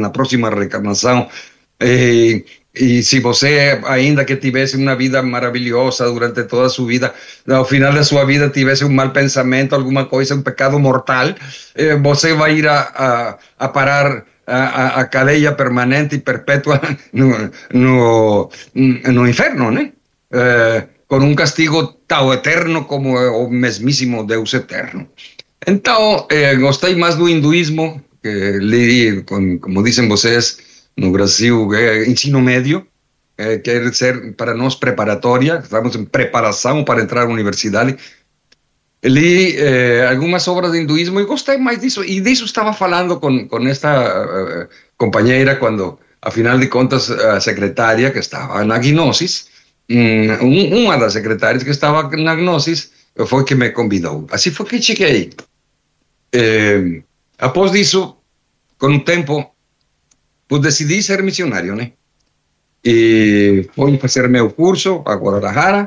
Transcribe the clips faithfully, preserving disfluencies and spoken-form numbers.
na próxima reencarnação. E, e se você, ainda que tivesse uma vida maravilhosa durante toda a sua vida, ao final da sua vida tivesse um mau pensamento, alguma coisa, um pecado mortal, eh, você vai ir a, a, a parar a, a cadeia permanente e perpétua no, no, no inferno, né? Eh, com um castigo tão eterno como o mesmíssimo Deus eterno. Então, eh, gostei mais do hinduísmo, que li, com, como dizem vocês, no Brasil, é ensino médio, é, quer ser para nós preparatória, estamos em preparação para entrar na universidade. Li eh, algumas obras de hinduísmo e gostei mais disso, e disso estava falando com, com esta uh, companheira quando, afinal de contas, a secretária que estava na Gnosis, um, uma das secretárias que estava na Gnosis, foi que me convidou. Assim foi que cheguei. Eh, após disso, com o tempo, pues decidi ser missionário, né? E fui fazer meu curso a Guadalajara.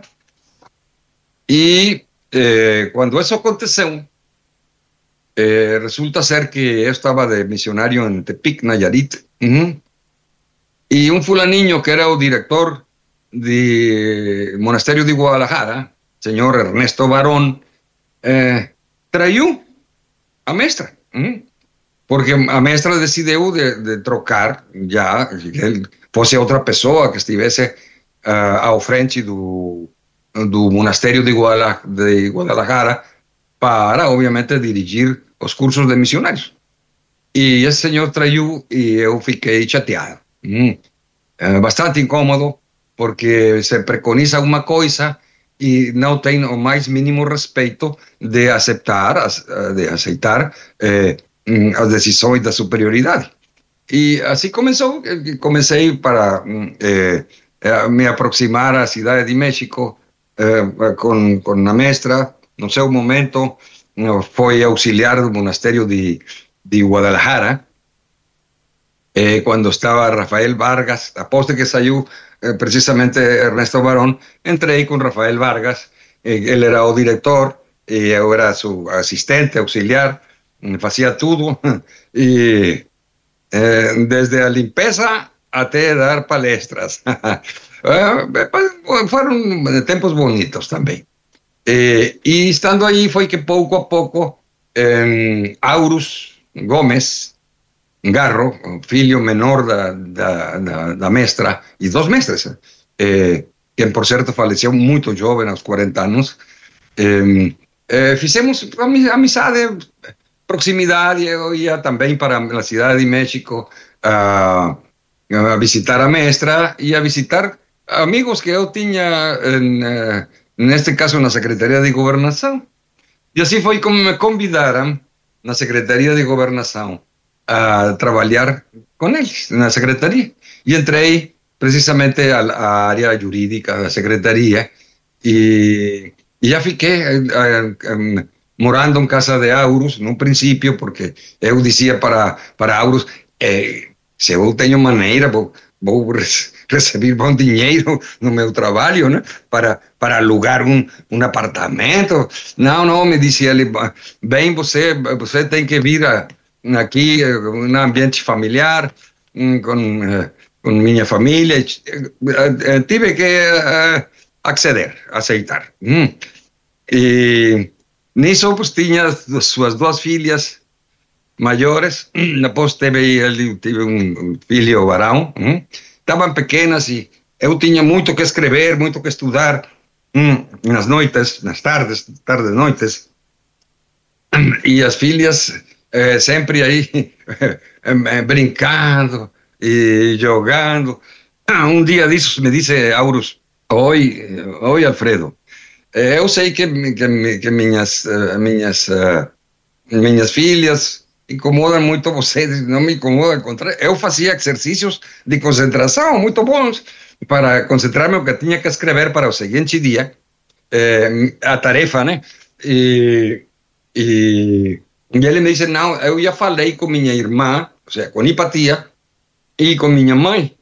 E eh, quando isso aconteceu, eh, resulta ser que eu estava de missionário em Tepic, Nayarit. Uhum. E um fulaninho que era o diretor do monastério de Guadalajara, senhor Ernesto Barón, eh, traiu a mestra. Uhum. Porque a mestra decidiu de, de trocar já, que ele fosse outra pessoa que estivesse uh, ao frente do, do monastério de, Guadalajara, de Guadalajara para, obviamente, dirigir os cursos de missionários. E esse senhor traiu e eu fiquei chateado. Hum. É bastante incômodo, porque se preconiza uma coisa e não tem o mais mínimo respeito de aceitar, de aceitar eh, as decisões da superioridade. E assim começou, comecei para eh, me aproximar à cidade de México eh, com, com a mestra. No seu momento, foi auxiliar do monastério de, de Guadalajara, eh, quando estava Rafael Vargas. Após que saiu eh, precisamente Ernesto Barón, entrei com Rafael Vargas, eh, ele era o diretor, e eu era seu assistente, auxiliar, fazia tudo, e eh, desde a limpeza até dar palestras. Foram tempos bonitos também. E, e estando aí foi que pouco a pouco eh, Aurus Gomes Garro, filho menor da, da, da, da mestra, e dos mestres, eh, que por certo faleceu muito jovem, aos quarenta anos, eh, eh, fizemos amizade, proximidade. Eu ia também para a cidade de México a, a visitar a mestra e a visitar amigos que eu tinha, em, neste caso, na Secretaria de Governação. E assim foi como me convidaram na Secretaria de Governação a trabalhar com eles, na Secretaria. E entrei precisamente à área jurídica da Secretaria e, e já fiquei eh, eh, morando em casa de Aurus, no princípio, porque eu dizia para, para Aurus, eh, se eu tenho maneira, vou, vou receber bom dinheiro no meu trabalho, né? para, para alugar um, um apartamento. Não, não, me dizia ele, bem, você, você tem que vir a, aqui, um ambiente familiar, com, com minha família. Tive que uh, acceder, aceitar. Hum. E nisso, pues, tinha suas duas filhas maiores. Depois teve, ele teve um filho varão. Hum. Estavam pequenas e eu tinha muito que escrever, muito que estudar, hum, nas noites, nas tardes, tardes, noites. E as filhas eh, sempre aí eh, brincando e jogando. Ah, um dia disso me disse Aurus, oi, oi Alfredo, eh, eu sei que, que, que minhas, uh, minhas, uh, minhas filhas incomodam muito você. Não me incomoda, ao contrário, eu fazia exercícios de concentração muito bons para concentrar-me o que tinha que escrever para o seguinte dia, eh, a tarefa, né? E, e, e ele me disse, não, eu já falei com minha irmã, ou seja, com Hipatia, e com minha mãe,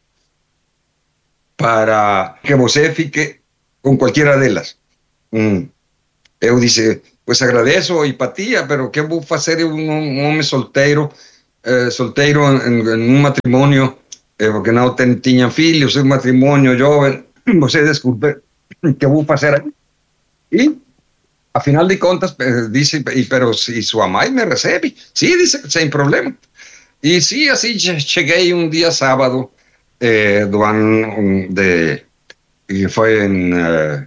para que você fique com qualquer delas. Hum. Eu disse, pois agradeço, Hipatia, pero que vou fazer um, um homem solteiro eh, solteiro em, em um matrimônio, eh, porque não ten, tinha filhos, um matrimônio jovem. Você desculpe, que vou fazer aí? E, afinal de contas, eh, disse, e, pero se sua mãe me recebe? Sim, disse, sem problema. E sim, assim, cheguei um dia sábado eh, do ano de... que foi em uh,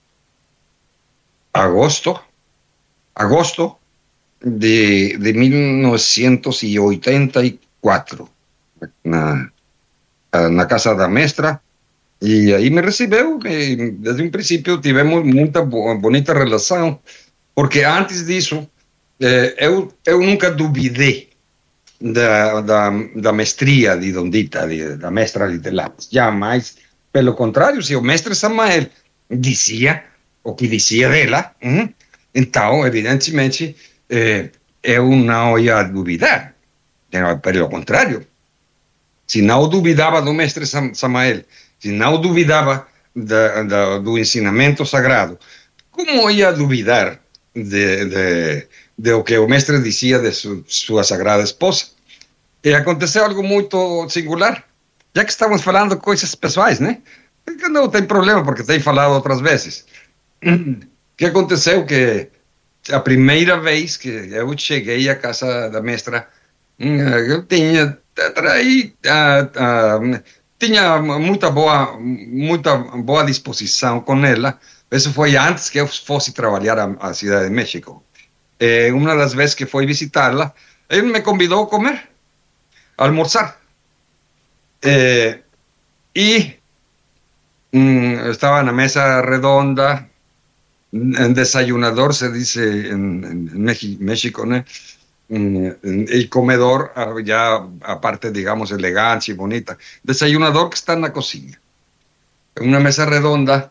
agosto, agosto de, de mil novecentos oitenta e quatro, na, na casa da mestra, e aí me recebeu, e desde um princípio tivemos muita bonita relação, porque antes disso, eh, eu, eu nunca duvidei da, da, da mestria de Dondita, de, da mestra de Lápis, jamais. Pelo contrário, se o mestre Samael dizia o que dizia dela, hum, então, evidentemente, eh, eu não ia duvidar. Pelo contrário, se não duvidava do mestre Samael, se não duvidava da, da, do ensinamento sagrado, como ia duvidar de, de, de o que o mestre dizia de su, sua sagrada esposa? E aconteceu algo muito singular. Já que estamos falando coisas pessoais, né? Não tem problema, porque tenho falado outras vezes. O que aconteceu? Que a primeira vez que eu cheguei à casa da mestra, eu tinha, traí, uh, uh, tinha muita boa, muita boa disposição com ela. Isso foi antes que eu fosse trabalhar à, à Cidade de México. E uma das vezes que fui visitá-la, ele me convidou a comer, a almoçar. Eh, y mm, estaba en la mesa redonda, en desayunador se dice en, en México, ¿no? El comedor, ya aparte, digamos, elegante y bonita. Desayunador que está en la cocina, en una mesa redonda,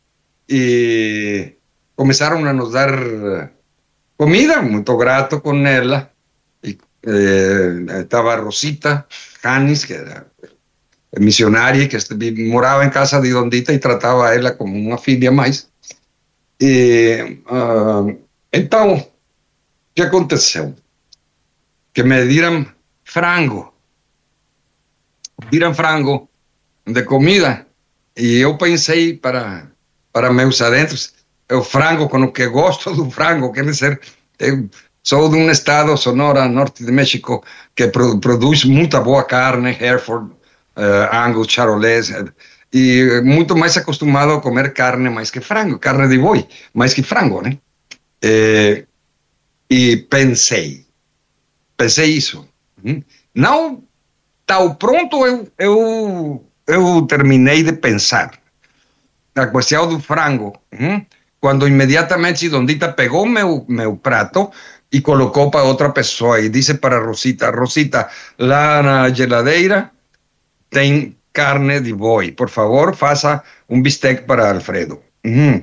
y comenzaron a nos dar comida, muy grato con ella. Y eh, estaba Rosita Janis, que era missionária, que morava em casa de Dondita e tratava ela como uma filha mais. E, uh, então, o que aconteceu? Que me deram frango. Deram frango de comida. E eu pensei para, para meus adentros, o frango com o que gosto do frango, quer dizer, eu sou de um estado, Sonora, norte de México, que pro, produz muita boa carne, Hereford, Uh, Angus, Charolais, e muito mais acostumado a comer carne mais que frango, carne de boi, mais que frango, né? E, e pensei, pensei isso. Hum? Não tão pronto eu, eu, eu terminei de pensar. A questão do frango, hum? Quando imediatamente Dondita pegou meu, meu prato e colocou para outra pessoa e disse para Rosita, Rosita, lá na geladeira tem carne de boi. Por favor, faça um bistec para Alfredo. Uhum.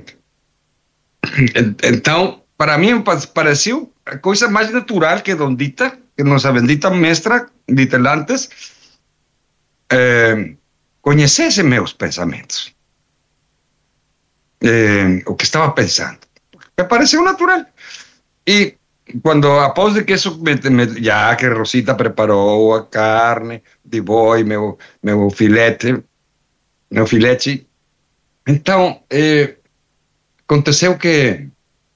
Então, para mim, pareceu a coisa mais natural que Dondita, que nossa bendita mestra de Telantes, eh, conhecesse meus pensamentos. Eh, o que estava pensando. Me pareceu natural. E quando, após de que isso, me, me, já que Rosita preparou a carne de boi, meu, meu filete, meu filete, então, eh, aconteceu que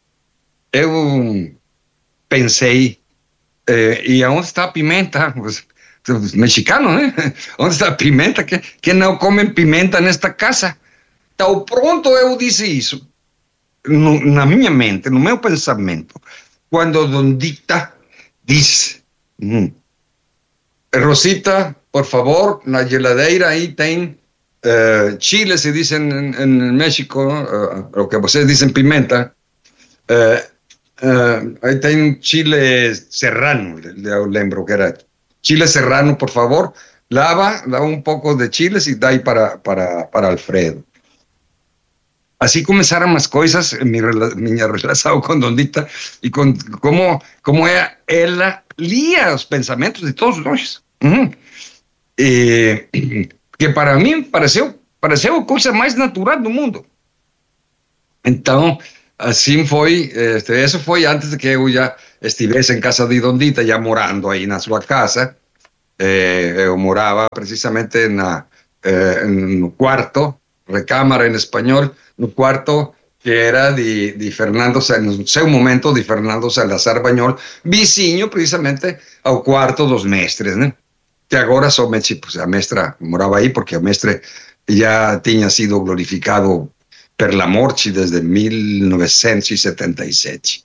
eu pensei, eh, e onde está a pimenta? Os, os mexicanos, né? Onde está a pimenta? Que, que não comem pimenta nesta casa? Então, pronto, eu disse isso, no, na minha mente, no meu pensamento. Quando Dondita diz, hum, Rosita, por favor, na geladeira aí tem uh, chile, se diz em, em México, uh, o que vocês dizem pimenta, uh, uh, aí tem chile serrano, eu lembro que era chile serrano, por favor, lava, dá um pouco de chiles e dá aí para, para, para Alfredo. Así comenzaron las cosas en mi, mi relación con Dondita y con cómo, cómo ella, ella lía los pensamientos de todos nosotros. Uh-huh. eh, que para mí pareceu, pareceu a coisa mais natural do mundo. Então, assim foi, este, isso foi antes de que eu já estivesse em casa de Dondita, já morando aí na sua casa. Eh, eu morava precisamente na, eh, no quarto, recámara em espanhol, no quarto que era de, de Fernando, no seu momento, de Fernando Salazar Bañol, vizinho precisamente ao quarto dos mestres, né? Que agora somente pues, a mestra morava aí, porque o mestre já tinha sido glorificado per la morte desde mil novecentos e setenta e sete.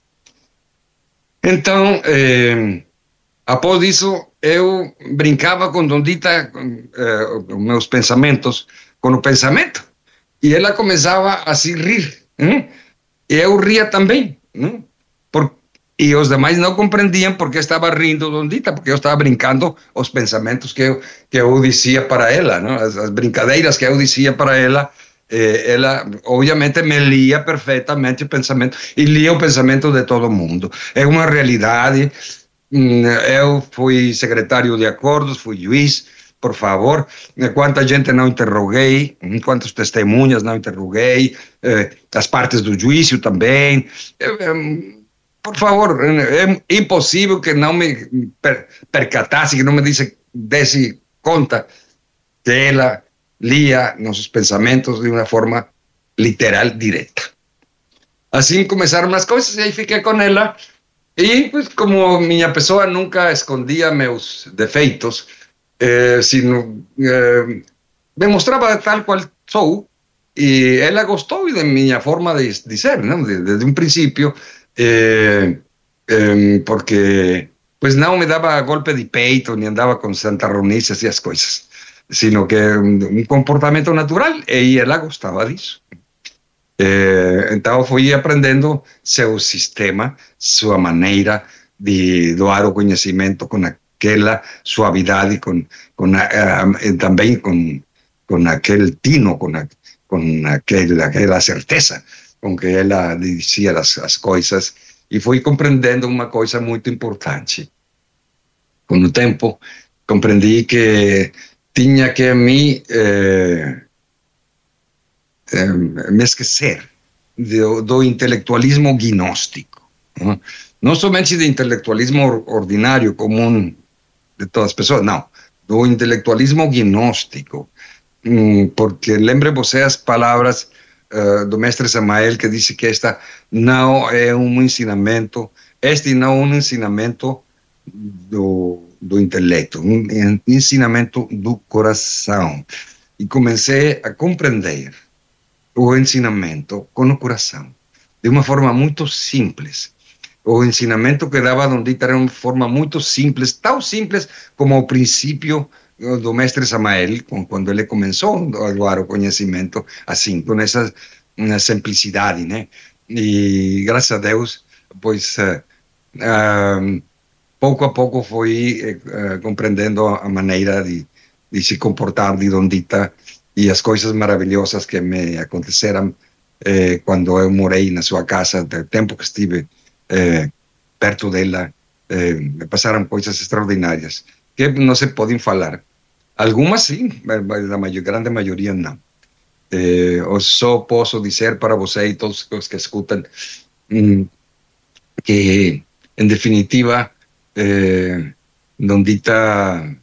Então, eh, após isso, eu brincava com Dondita, com eh, meus pensamentos, com o pensamento. E ela começava a se rir. Hein? E eu ria também. Hein? Por, e os demais não compreendiam porque estava rindo Dondita, porque eu estava brincando os pensamentos que eu, que eu dizia para ela, não? As, as brincadeiras que eu dizia para ela. Eh, ela, obviamente, me lia perfeitamente o pensamento e lia o pensamento de todo mundo. É uma realidade. Eu fui secretário de acordos, fui juiz, por favor. Quanta gente não interroguei, quantas testemunhas não interroguei, eh, as partes do juízo também. Eh, por favor, é impossível que não me per percatasse, que não me disse, desse conta que ela lia nossos pensamentos de uma forma literal, direta. Assim começaram as coisas e aí fiquei com ela. E, pues, como minha pessoa nunca escondia meus defeitos, eh, sino, eh, me mostrava tal qual sou, e ela gostou de minha forma de, de ser, não? Desde, desde um princípio, eh, eh, porque pues não me dava golpe de peito, nem andava com santarronices e as coisas, sino que um comportamento natural, e ela gostava disso. Eh, então fui aprendendo seu sistema, sua maneira de doar o conhecimento com aquela suavidade, com, com a, uh, também com, com aquele tino, com, a, com aquela, aquela certeza com que ela dizia as, as coisas, e fui compreendendo uma coisa muito importante. Com o tempo, compreendi que tinha que me... Eh, me esquecer do, do intelectualismo gnóstico, não? Não somente do intelectualismo ordinário, comum de todas as pessoas, não, do intelectualismo gnóstico, porque lembre você as palavras uh, do mestre Samael, que disse que esta não é um ensinamento, este não é um ensinamento do, do intelecto, um ensinamento do coração. E comecei a compreender o ensinamento com o coração, de uma forma muito simples. O ensinamento que dava Dondita era uma forma muito simples, tão simples como o princípio do mestre Samael, quando ele começou a doar o conhecimento, assim, com essa simplicidade, né? E graças a Deus, pois, uh, uh, pouco a pouco fui uh, compreendendo a maneira de, de se comportar de Dondita, e as coisas maravilhosas que me aconteceram eh, quando eu morei na sua casa, do tempo que estive eh, perto dela, eh, me passaram coisas extraordinárias que não se podem falar. Algumas sim, mas a maior, grande maioria não. Eh, eu só posso dizer para você e todos os que escutam hum, que, em definitiva, eh, Dondita,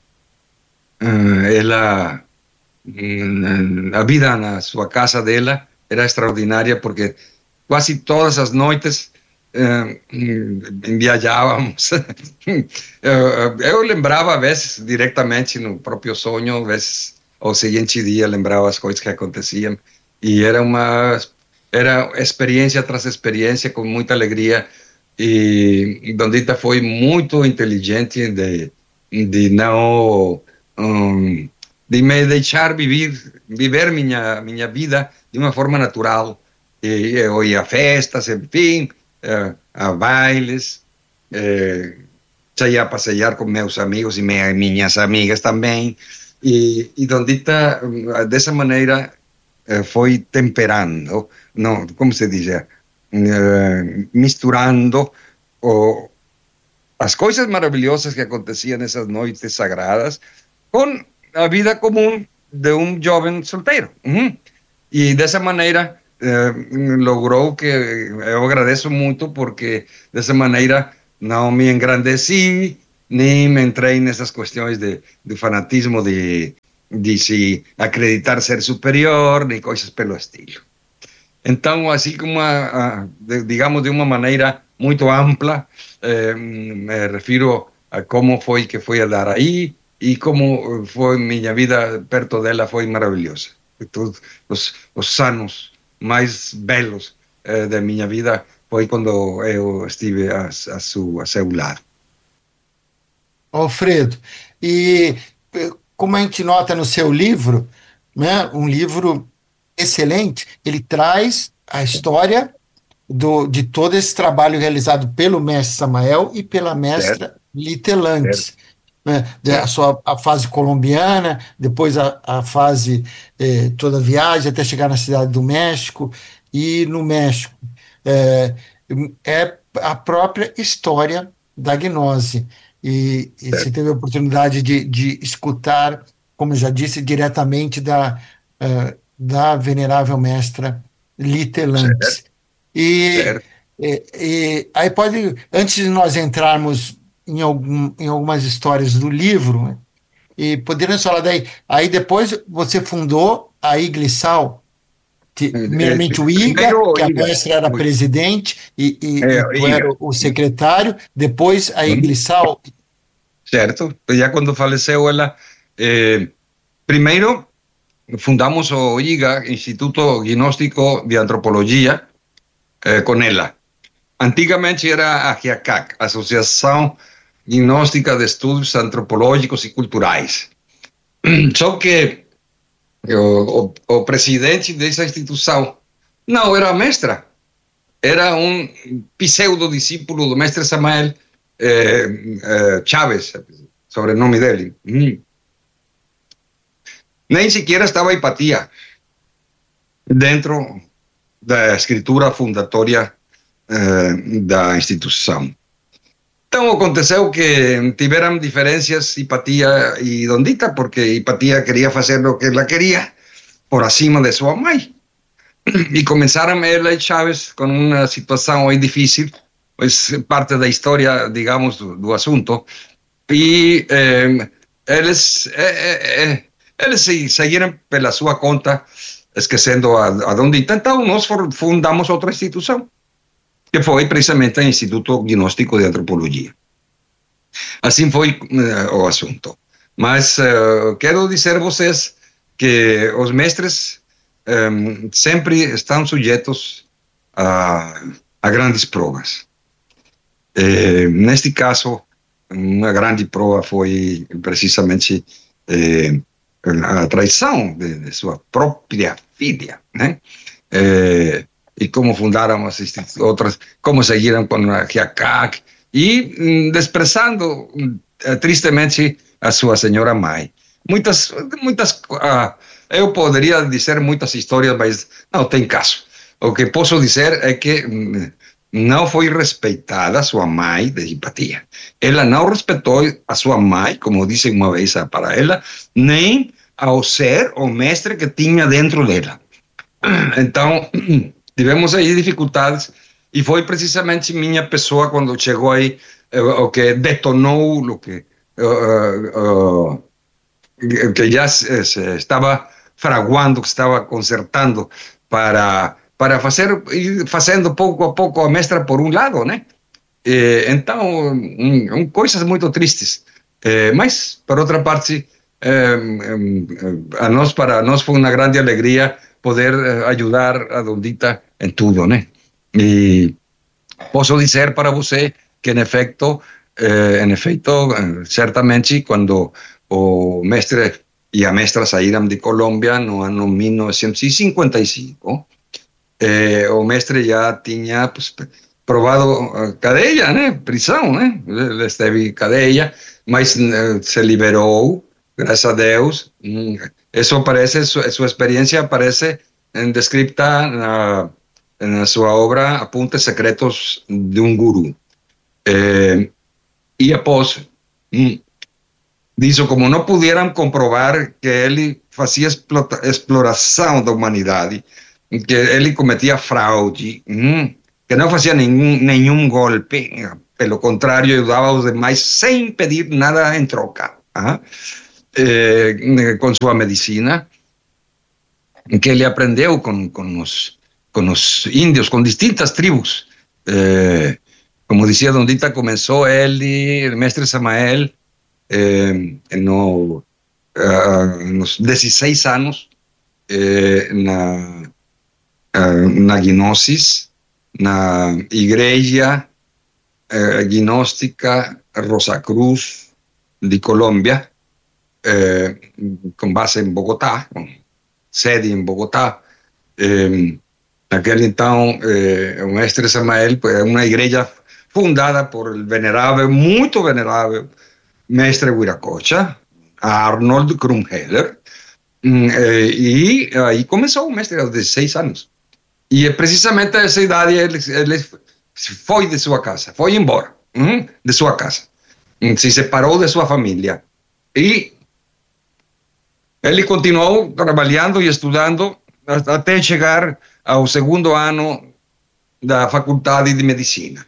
eh, ela... a vida na sua casa dela era extraordinária, porque quase todas as noites eh, viajávamos. Eu lembrava, às vezes, diretamente no próprio sonho, às vezes, ao seguinte dia, lembrava as coisas que aconteciam, e era uma era experiência tras experiência, com muita alegria, e Dondita foi muito inteligente de, de não... Um, de me deixar viver, viver minha, minha vida de uma forma natural. E eu ia a festas, enfim, a bailes, eh, saía a passear com meus amigos e minha, minhas amigas também. E, e Dondita, dessa maneira, eh, foi temperando, não, como se diz, eh, misturando o, as coisas maravilhosas que aconteciam nessas noites sagradas com a vida comum de um jovem solteiro. Uhum. E dessa maneira eh, logrou que eu agradeço muito, porque dessa maneira não me engrandeci, nem me entrei nessas questões de, de fanatismo, de, de se acreditar ser superior, nem coisas pelo estilo. Então, assim como, a, a, de, digamos, de uma maneira muito ampla, eh, me refiro a como foi que foi a dar aí e como foi minha vida perto dela, foi maravilhosa. Todos os, os anos mais belos eh, da minha vida foi quando eu estive a, a, su, a seu lado. Alfredo, e eh, como a gente nota no seu livro, né, um livro excelente, ele traz a história do, de todo esse trabalho realizado pelo mestre Samael e pela Certo, mestra certo, Litelantes, né, a certo, sua a fase colombiana, depois a, a fase eh, toda a viagem até chegar na cidade do México, e no México é, é a própria história da gnose. E, e você certo, teve a oportunidade de, de escutar, como eu já disse, diretamente da, eh, da venerável mestra certo, Litelantes. E, certo. e, e aí pode, antes de nós entrarmos em, algum, em algumas histórias do livro, né, e poderíamos falar daí, aí depois você fundou a Iglesal, que, Eh, eh, primeiramente o IGA, primeiro, que a Iga, mestra era presidente e, e, eh, e tu era Iga, o secretário, depois a Iglesal. certo? Já quando faleceu ela, eh, primeiro fundamos o I G A, Instituto Gnóstico de Antropologia, eh, com ela. Antigamente era a GIACAC, Associação Gnóstica de Estudos Antropológicos e Culturais. Só que o, o, o presidente dessa instituição não era a mestra, era um pseudo-discípulo do mestre Samael eh, eh, Chávez, sobrenome dele. Hum. Nem sequer estava Hipatia dentro da escritura fundatória eh, da instituição. Então aconteceu que tiveram diferenças Hipatia e Dondita, porque Hipatia queria fazer o que ela queria por acima de sua mãe. E começaram ela e Chávez com uma situação aí difícil, pois parte da história, digamos, do, do assunto. E eh, eles, eh, eh, eles seguiram pela sua conta, esquecendo a, a Dondita. Então nós fundamos outra instituição, que foi precisamente o Instituto Gnóstico de Antropologia. Assim foi uh, o assunto. Mas uh, quero dizer a vocês que os mestres um, sempre estão sujeitos a, a grandes provas. Eh, neste caso, uma grande prova foi precisamente eh, a traição de, de sua própria filha, né? Eh, e como fundaram as outras, como seguiram com a GIACAC, e hum, desprezando hum, tristemente a sua senhora mãe. Muitas, muitas, ah, eu poderia dizer muitas histórias, mas não tem caso. O que posso dizer é que hum, não foi respeitada a sua mãe de Hipatia. Ela não respeitou a sua mãe, como disse uma vez para ela, nem ao ser o mestre que tinha dentro dela. Então, tivemos aí dificuldades, e foi precisamente minha pessoa, quando chegou aí, o que detonou o que, uh, uh, que já se, se estava fraguando, que estava consertando para, para fazer, ir fazendo pouco a pouco a mestra por um lado, né? E, então, um, um, coisas muito tristes. Eh, mas, por outra parte, eh, a nós, para nós foi uma grande alegria poder ajudar a Dondita em tudo, né? E posso dizer para você que, em efeito, eh, em efeito, certamente, quando o mestre e a mestra saíram de Colômbia no ano mil novecentos e cinquenta e cinco, eh, o mestre já tinha pues, provado cadeia, né? Prisão, né? Ele esteve cadeia, mas eh, se liberou, graças a Deus. Isso aparece, su, sua experiência aparece em, descrita na, na sua obra Apuntes Secretos de um Guru. Eh, e após hum, disso, como não puderam comprovar que ele fazia exploração da humanidade, que ele cometía fraude, hum, que não fazia nenhum, nenhum golpe, pelo contrário, ajudava os demais sem pedir nada em troca, ah, eh, com sua medicina, que ele aprendeu com, com, os, com os índios, com distintas tribos. Eh, como dizia Dondita, começou ele, o mestre Samael, eh, no, uh, nos dezesseis anos, eh, na, uh, na Gnosis, na igreja uh, gnóstica Rosa Cruz de Colômbia, eh, com base em Bogotá, com sede em Bogotá. Eh, naquele então, eh, o mestre Samael é uma igreja fundada por el venerável, muito venerável mestre Wiracocha, Arnold Krumheller, eh, e aí começou o mestre aos dezesseis anos. E é precisamente a essa idade ele, ele foi de sua casa, foi embora hum, de sua casa, se separou de sua família. E ele continuou trabalhando e estudando até chegar ao segundo ano da faculdade de medicina.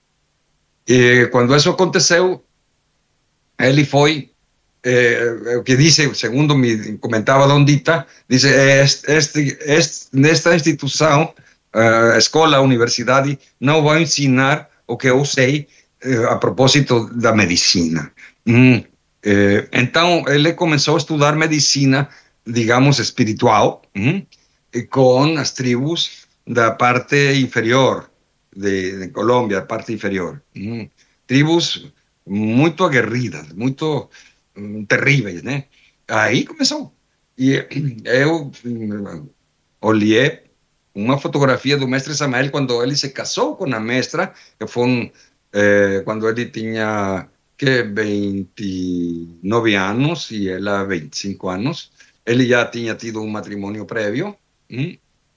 E quando isso aconteceu, ele foi, eh, o que disse, segundo me comentava Dondita, disse, este, este, este, nesta instituição, a uh, escola, a universidade, não vai ensinar o que eu sei uh, a propósito da medicina. Hum. Eh, então, ele começou a estudar medicina, digamos, espiritual, hum, com as tribos da parte inferior de, de Colômbia, parte inferior. Hum. Tribos muito aguerridas, muito hum, terríveis, né? Aí começou. E eu hum, olhei uma fotografia do mestre Samael quando ele se casou com a mestra, que foi um, eh, quando ele tinha que vinte e nove anos e ela vinte e cinco anos. Ele já tinha tido um matrimônio prévio. Hum?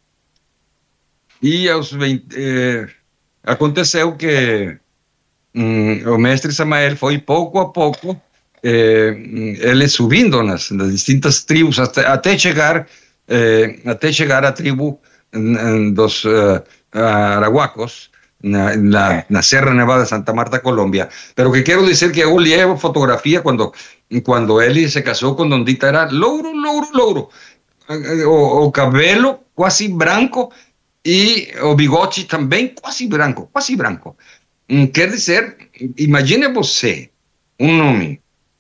E aos vinte, eh, aconteceu que hum, o mestre Samael foi pouco a pouco eh, ele subindo nas, nas distintas tribos até, até chegar eh, até chegar à tribo hum, dos uh, Arahuacos, na, na, na Serra Nevada de Santa Marta, Colômbia. Pero que quero dizer que eu olhei a fotografia quando, quando ele se casou com Dondita, era louro, louro, louro. O, o cabelo quase branco e o bigode também quase branco, quase branco. Quer dizer, imagine você, um homem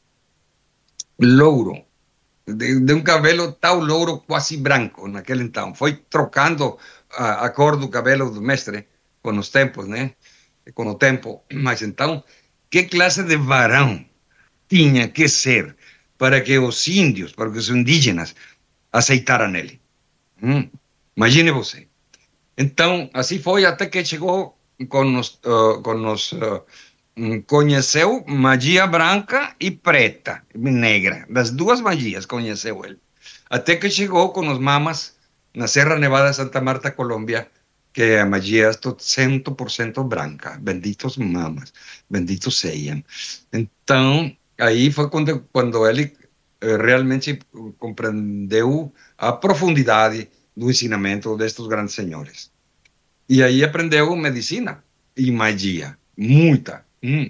louro, de, de um cabelo tão louro, quase branco, naquele então. Foi trocando a, a cor do cabelo do mestre com os tempos, né? Com o tempo. Mas então, que classe de varão tinha que ser para que os índios, para que os indígenas aceitaram ele? Hum, imagine você. Então, assim foi até que chegou com os, uh, com os uh, conheceu magia branca e preta, negra. Das duas magias conheceu ele. Até que chegou com os mamas na Serra Nevada de Santa Marta, Colômbia, que a magia é cem por cento branca. Benditos mamas, benditos sejam. Então, aí foi quando, quando ele eh, realmente compreendeu a profundidade do ensinamento destes grandes senhores. E aí aprendeu medicina e magia, muita. Hum.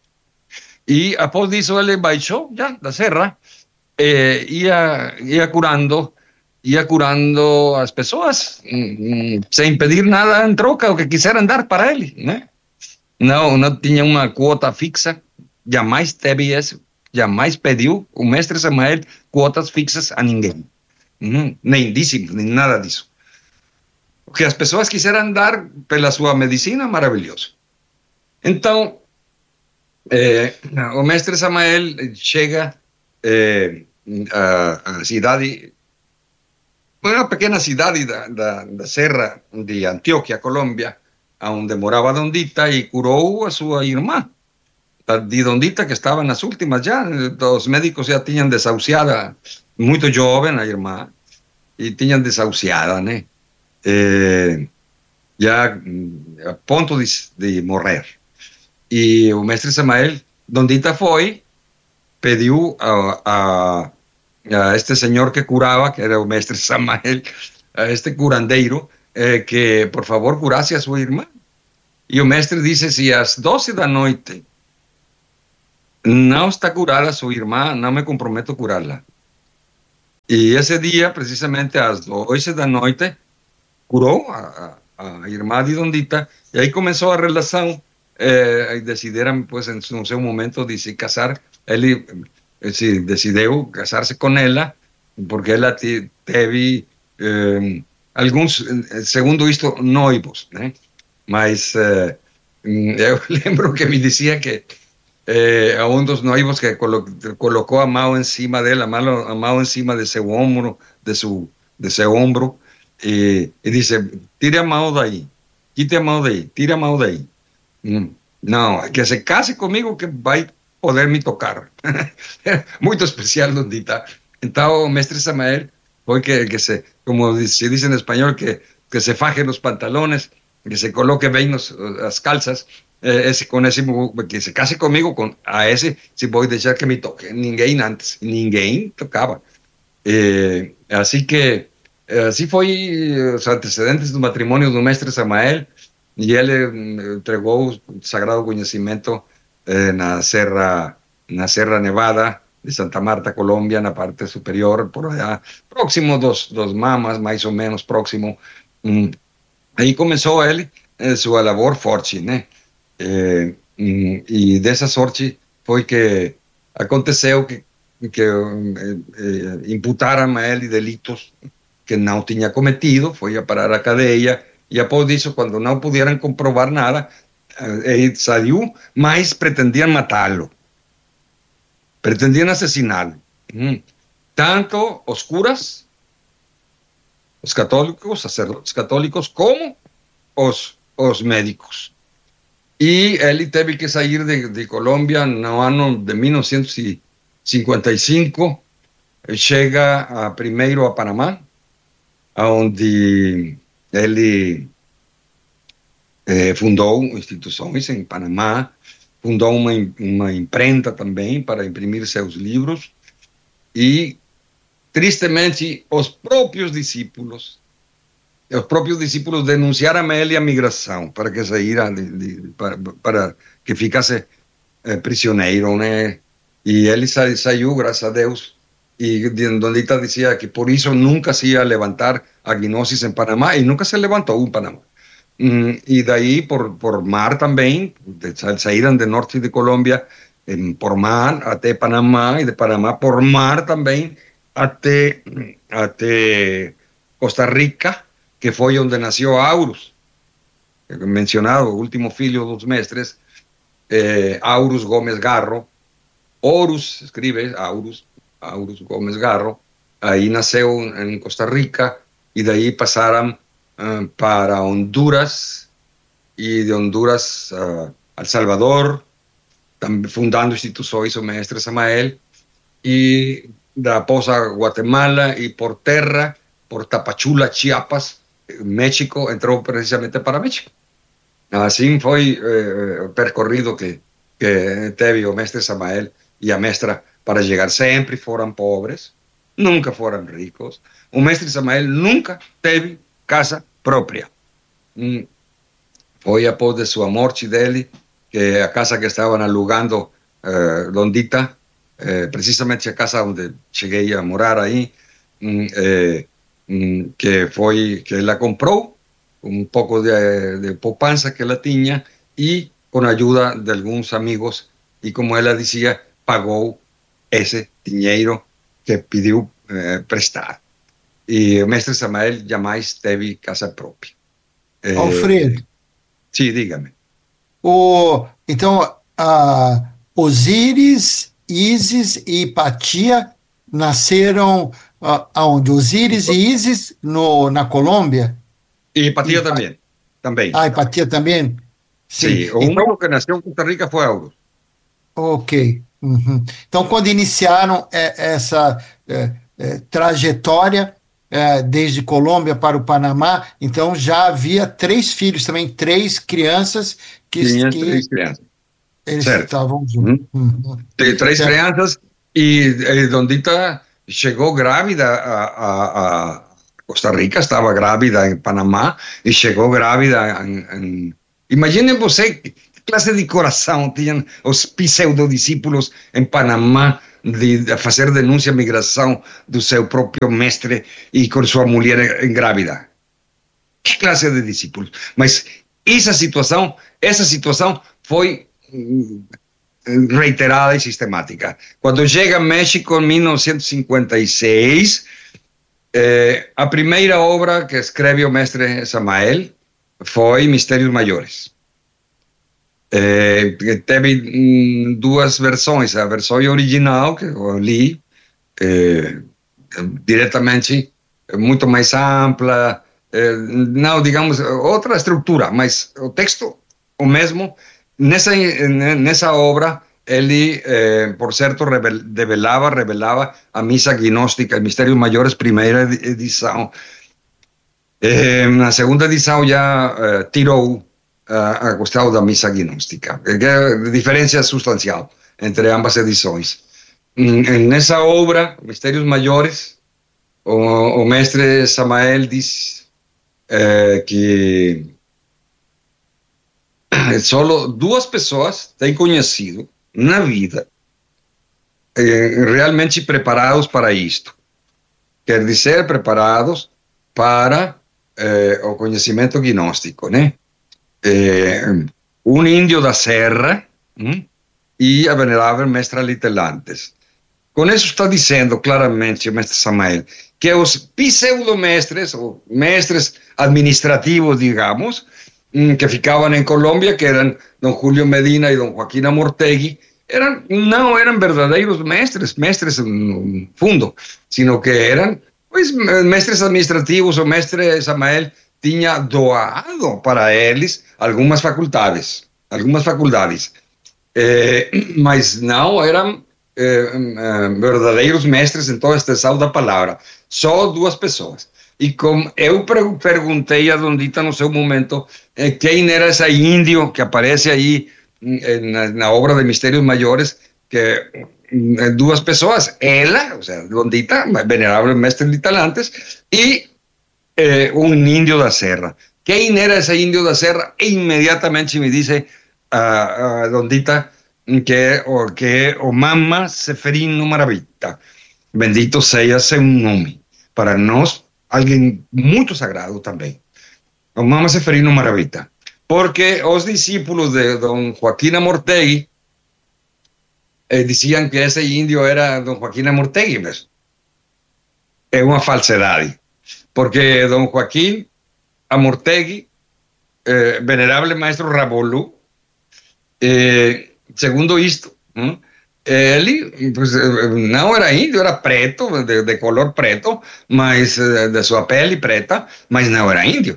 E após isso ele baixou já da serra, eh, ia, ia curando, ia curando as pessoas, hum, sem pedir nada em troca, o que quiseram dar para ele, né? Não, não tinha uma quota fixa, jamais teve isso, jamais pediu o mestre Samael quotas fixas a ninguém, hum, nem dízimos, nem nada disso. O que as pessoas quiseram dar pela sua medicina, maravilhoso. Então, eh, o mestre Samael chega eh, à, à cidade, uma pequena cidade da, da, da Serra de Antioquia, Colômbia, onde morava Dondita, e curou a sua irmã, de Dondita, que estava nas últimas já. Os médicos já tinham desahuciada, muito jovem a irmã, e tinham desahuciada, né? Eh, já a ponto de, de morrer. E o mestre Samael, Dondita foi, pediu a, a, a este senhor que curava, que era o mestre Samael, a este curandeiro eh, que, por favor, curasse a sua irmã. E o mestre disse, se às doze da noite não está curada a sua irmã, não me comprometo a curá-la. E esse dia, precisamente às doze da noite, curou a, a, a irmã de Dondita, e aí começou a relação, eh, e decidiram, pues, no seu momento de se casar. Ele eh, se decidiu casar-se com ela, porque ela te, teve eh, alguns, segundo isto, noivos, né? Mas eh, eu lembro que me dizia que eh, a um dos noivos que colo colocou a mão em cima dela, a mão, a mão em cima de seu ombro, de seu, de seu ombro, e, e disse, tire a mão daí, quite a mão daí, tire a mão daí. Hum, não, que se case comigo que vai poder me tocar. Muito especial, Dondita. Então, o mestre Samael foi que, que se, como se diz em espanhol, que, que se faje os pantalones, que se coloque bem os, as calças, eh, esse, com esse, que se case comigo, com, a esse, se vou deixar que me toque. Ninguém antes, ninguém tocava. Eh, assim que, assim foi os antecedentes do matrimônio do mestre Samael, e ele entregou o sagrado conhecimento eh, na Serra, na Serra Nevada de Santa Marta, Colômbia, na parte superior, por allá, próximo dos, dos Mamas, mais ou menos próximo. Hum. Aí começou ele eh, sua labor forte, né? Eh, hum, e dessa sorte foi que aconteceu que, que eh, eh, imputaram a ele delitos que não tinha cometido, foi a parar a cadeia, e após disso, quando não puderam comprovar nada, ele saiu, mas pretendiam matá-lo, pretendiam assassiná-lo. Hum. Tanto os curas, os católicos, sacerdotes católicos, como os, os médicos. E ele teve que sair de, de Colômbia no ano de mil novecentos e cinquenta e cinco, chega a, primeiro a Panamá, onde ele eh, fundou instituições em Panamá, fundou uma, uma imprenta também para imprimir seus livros, e, tristemente, os próprios discípulos, os próprios discípulos denunciaram a ele a migração, para que saíra, de, de, para, para que ficasse eh, prisioneiro, né? E ele sa, saiu, graças a Deus, e Dondita dizia que por isso nunca se ia levantar a gnosis em Panamá, e nunca se levantou em Panamá. Mm, e daí, por, por mar também, saíram de norte de Colômbia, em, por mar até Panamá, e de Panamá por mar também até, até Costa Rica, que foi onde nasceu Aurus, mencionado, o último filho dos mestres, eh, Aurus Gómez Garro. Horus, escribe Aurus, Aurus Gómez Garro, aí nasceu em Costa Rica, e daí passaram uh, para Honduras, e de Honduras uh, a El Salvador, fundando instituições, o mestre Samael, e da posa Guatemala, e por terra, por Tapachula, Chiapas, México, entrou precisamente para México. Assim foi eh, o percorrido que, que teve o mestre Samael e a mestra para chegar. Sempre foram pobres, nunca foram ricos. O mestre Samael nunca teve casa própria. Hum. Foi após de sua morte dele, que a casa que estavam alugando eh, Dondita, eh, precisamente a casa onde cheguei a morar aí, hum, eh, que foi que ela comprou um pouco de, de poupança que ela tinha, e com a ajuda de alguns amigos, e como ela dizia, pagou esse dinheiro que pediu eh, prestar. E o mestre Samael jamais teve casa própria. Eh, Alfredo, sim, diga-me. o, então, a Osíris, Ísis e Hipatia nasceram uh, aonde? Osíris e Ísis no, na Colômbia? E Hipatia Hipa- também. Também. Ah, Hipatia também? Sim, Sim. o Então, único que nasceu em Costa Rica foi Aurus. ok. Uhum. Então, quando iniciaram é, essa é, é, trajetória é, desde Colômbia para o Panamá, então já havia três filhos também, três crianças que, Tinha que três crianças. eles Certo. estavam juntos. Uhum. Uhum. Tem três Certo. crianças, e, e Dondita chegou grávida a, a, a Costa Rica, estava grávida em Panamá e chegou grávida em... em... Imaginem você que classe de coração tinham os pseudodiscípulos em Panamá de, de fazer denúncia à migração do seu próprio mestre e com sua mulher grávida. Que classe de discípulos? Mas essa situação, essa situação foi reiterada e sistemática. Quando chega a México em mil novecentos e cinquenta e seis, eh, a primeira obra que escreve o mestre Samael foi Mistérios Maiores. Eh, teve hum, duas versões, a versão original que eu li eh, diretamente, muito mais ampla, eh, não, digamos, outra estrutura, mas o texto o mesmo. Nessa, nessa obra, ele, eh, por certo, revel, revelava, revelava a missa gnóstica, Mistérios Maiores, primeira edição. Eh, na segunda edição já eh, tirou a, a questão da missa gnóstica, que é diferença substancial entre ambas edições. Nessa obra, Mistérios Maiores, o, o mestre Samael diz eh, que só duas pessoas têm conhecido na vida eh, realmente preparados para isto. Quer dizer, preparados para eh, o conhecimento gnóstico, né? Eh, um índio da Serra hum, e a venerável mestra Litelantes. Com isso está dizendo claramente o mestre Samael que os pseudomestres, ou mestres administrativos, digamos, que ficavam em Colômbia, que eram Dom Julio Medina e Dom Joaquim Amortegui, eram, não eram verdadeiros mestres, mestres no fundo, sino que eram pois, mestres administrativos. O mestre Samael tinha doado para eles algumas faculdades, algumas faculdades, eh, mas não eram eh, verdadeiros mestres em toda a extensão da palavra, só duas pessoas. E como eu perguntei a Dondita no seu momento eh, quem era esse índio que aparece aí na, na obra de Mistérios Maiores, que eh, duas pessoas, ela, ou seja, Dondita, venerável mestre Litelantes, e eh, um índio da Serra. Quem era esse índio da Serra? E imediatamente me disse a, a Dondita que o, que o Mama Seferino Maravita, bendito seja seu nome, para nós alguém muito sagrado também, o Mama Seferino Maravita, porque os discípulos de Dom Joaquim Amortegui eh, diziam que esse índio era Dom Joaquim Amortegui, mas é uma falsidade, porque Dom Joaquim Amortegui, eh, venerável maestro Rabolu, eh, segundo isto, hum, ele pues, não era índio, era preto, de, de color preto, mas de sua pele preta, mas não era índio.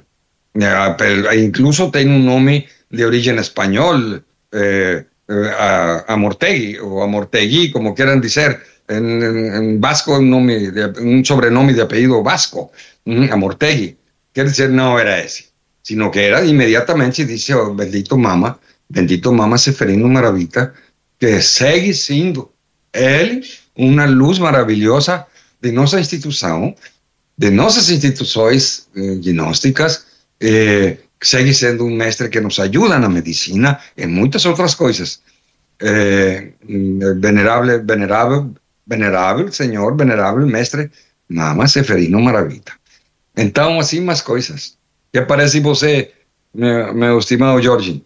Incluso tem um nome de origem espanhol, eh, Amortegui, ou Amortegui, como queiram dizer, em, em vasco um, nome de, um sobrenome de apelido vasco, um, Amortegui. Quer dizer, não era esse, sino que era imediatamente, disse, oh, bendito Mama, bendito Mama Seferino Maravita, que segue sendo ele uma luz maravilhosa de nossa instituição, de nossas instituições eh, gnósticas, eh, segue sendo um mestre que nos ajuda na medicina e muitas outras coisas. Eh, venerável, venerável, venerável Senhor, venerável mestre Mama Seferino Maravita. Então, assim, umas coisas. Que parece você, meu, meu estimado Jorge?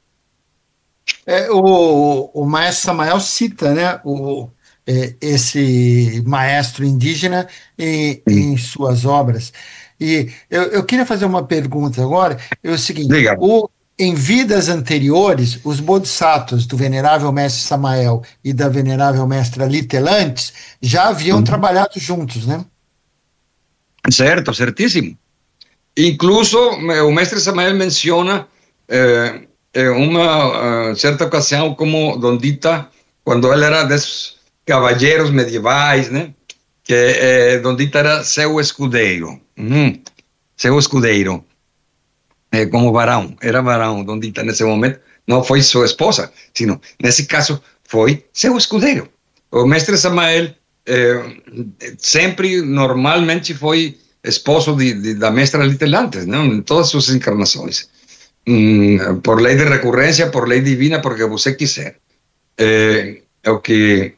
É, o, o maestro Samael cita, né, o, é, esse maestro indígena em, em suas obras. E eu, eu queria fazer uma pergunta agora, é o seguinte, o, em vidas anteriores, os bodhisattvas do venerável mestre Samael e da venerável mestra Litelantes já haviam uhum. trabalhado juntos, né? Certo, certíssimo. Incluso o mestre Samael menciona eh, eh, uma uh, certa ocasião como Dondita, quando ele era desses cavalheiros medievais, né? Que eh, Dondita era seu escudeiro, uhum. seu escudeiro, eh, como varão, era varão. Dondita nesse momento não foi sua esposa, sino nesse caso foi seu escudeiro. O mestre Samael eh, sempre, normalmente foi esposo de, de, da mestra Litelantes, não? Em todas suas encarnações. Hum, por lei de recorrência, por lei divina, porque você quiser. É, é o que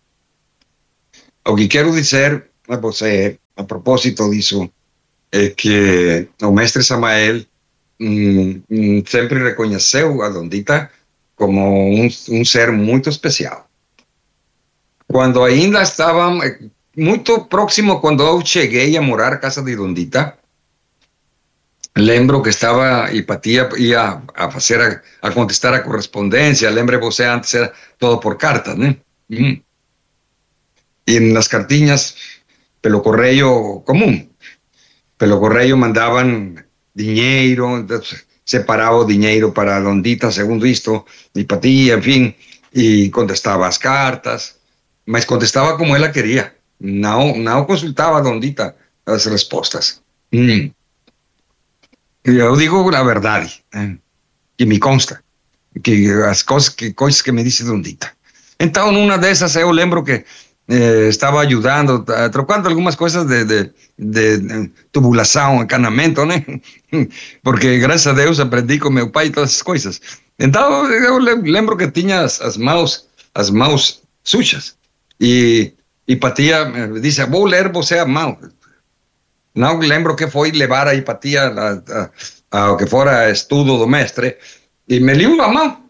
o que quero dizer a você, a propósito disso, é que o mestre Samael hum, hum, sempre reconheceu a Dondita como um, um ser muito especial. Quando ainda estava muito próximo, quando eu cheguei a morar na casa de Dondita, lembro que estava, Hipatia ia a fazer, a, a contestar a correspondência. Lembre você, antes era todo por cartas, né? Hum. E nas cartinhas, pelo correio comum, pelo correio mandavam dinheiro, separava o dinheiro para a Dondita, segundo isto, Hipatia, enfim, e contestava as cartas, mas contestava como ela queria. Não, não consultava a Dondita as respostas. Hum. Eu digo a verdade, né? Que me consta, que as coisas que, coisas que me disse Dondita. Então, numa dessas, eu lembro que eh, estava ajudando, trocando algumas coisas de, de, de, de tubulação, encanamento, né? Porque, graças a Deus, aprendi com meu pai todas essas coisas. Então, eu lembro que tinha as, as mãos, as mãos sujas. E Hipatia me disse, vou ler você a mão. Não lembro que foi levar a Hipatia ao que fora estudo do mestre, e me liu a mão.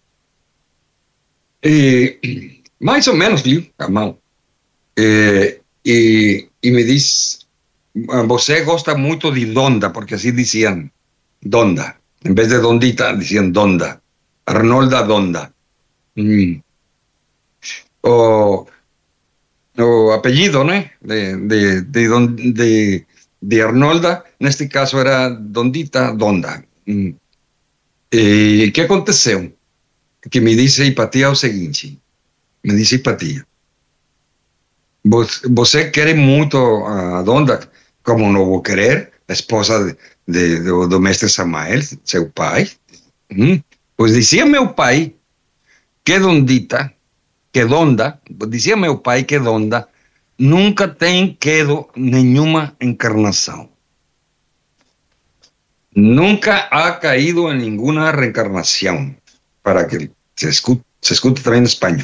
E mais ou menos liu a mão. E, e, e me diz, você gosta muito de Donda, porque assim diziam Donda. Em vez de Dondita, diziam Donda. Arnolda Donda. Hum. O, o apellido, né? De, de, de, de, de de Arnolda, neste caso era Dondita Donda. Hum. E o que aconteceu? Que me disse Hipatia o seguinte, me disse Hipatia, você quer muito a Donda, como não vou querer, a esposa de, de, do, do mestre Samael, seu pai? Hum. Pois dizia meu pai que Dondita, que Donda, dizia meu pai que Donda nunca tem quedo nenhuma encarnação. Nunca ha caído en ninguna reencarnación, para que se escute, se escute também em espanhol.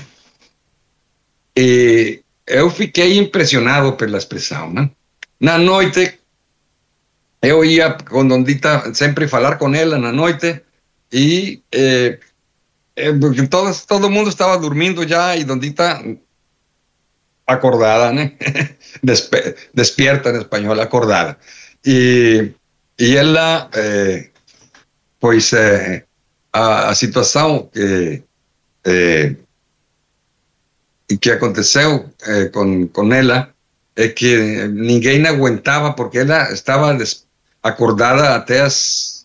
E eu fiquei impressionado pela expressão, né? Na noite, eu ia com Dondita sempre falar com ela na noite, e eh, eh, todo, todo mundo estava dormindo já, e Dondita acordada, né? Despe despierta em espanhol, acordada. E, e ela, eh, pois, eh, a, a situação que, eh, que aconteceu eh, com, com ela é que ninguém aguentava, porque ela estava acordada até as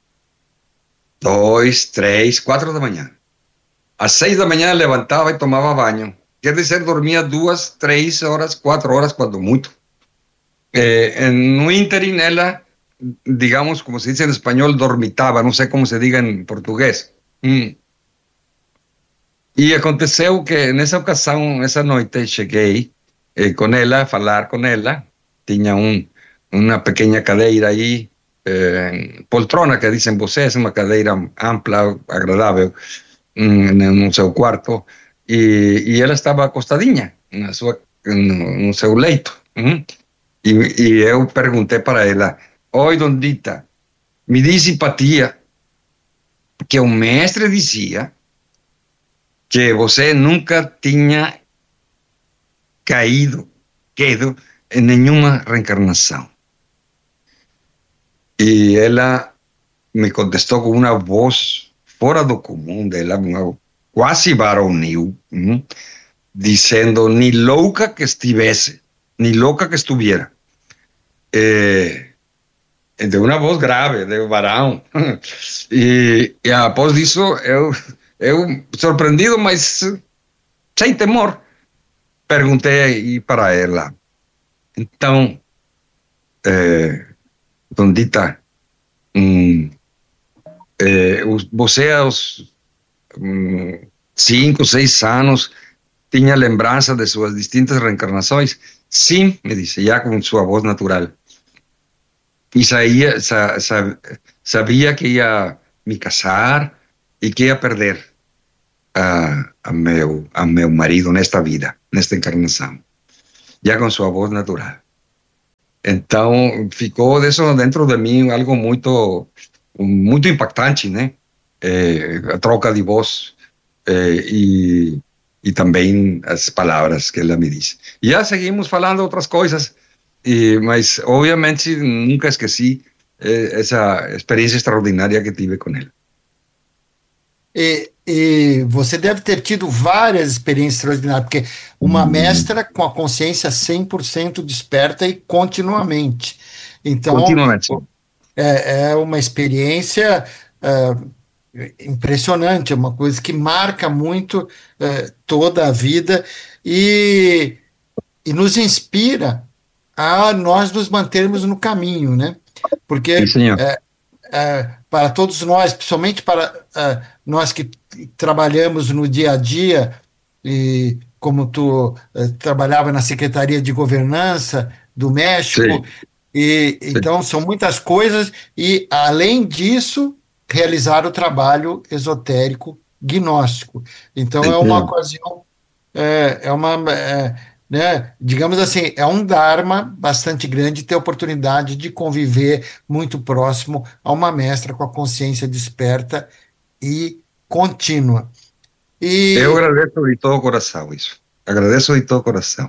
dois, três, quatro da manhã. Às seis da manhã levantava e tomava banho. Quer dizer, dormia duas, três horas, quatro horas, quando muito. Eh, no ínterim, ela, digamos, como se diz em espanhol, dormitava, não sei como se diga em português. Hum. E aconteceu que, nessa ocasião, essa noite, cheguei eh, com ela, a falar com ela. Tinha um, uma pequena cadeira aí, eh, poltrona, que dizem vocês, uma cadeira ampla, agradável, hum, no seu quarto. E, e ela estava acostadinha na sua, no, no seu leito. Uhum. E, e eu perguntei para ela, oi, Dondita, me diz Hipatia que o mestre dizia que você nunca tinha caído, quedo em nenhuma reencarnação. E ela me contestou com uma voz fora do comum dela, uma quase varonil, hum, dizendo, ni louca que estivesse, ni louca que estuviera. Eh, de uma voz grave, de varão. E, e após disso, eu, eu, surpreendido, mas sem temor, perguntei para ela, então, eh, Dondita, hum, eh, você aos hum, cinco, seis anos tinha lembrança de suas distintas reencarnações? Sim, me disse, já com sua voz natural. e saía, sa, sa, sabia que ia me casar e que ia perder a, a, meu, a meu marido nesta vida, nesta encarnação, já com sua voz natural. Então, ficou disso dentro de mim algo muito, muito impactante, né? É, a troca de voz é, e, e também as palavras que ela me disse. E já seguimos falando outras coisas, e, mas, obviamente, nunca esqueci é, essa experiência extraordinária que tive com ela. E, e você deve ter tido várias experiências extraordinárias, porque uma mestra com a consciência cem por cento desperta e continuamente. Então, Continuamente. é, é uma experiência é, impressionante, é uma coisa que marca muito é, toda a vida e, e nos inspira a nós nos mantermos no caminho, né? Porque Sim, senhor. é, é, para todos nós, principalmente para é, nós que trabalhamos no dia a dia, e como tu é, trabalhava na Secretaria de Governança do México, Sim, e sim. então são muitas coisas, e além disso, realizar o trabalho esotérico gnóstico. Então Sim, é uma senhor. ocasião, é, é uma, é, né, digamos assim, é um dharma bastante grande ter a oportunidade de conviver muito próximo a uma mestra com a consciência desperta e contínua. Eu E, agradeço de todo coração isso. Agradeço de todo coração.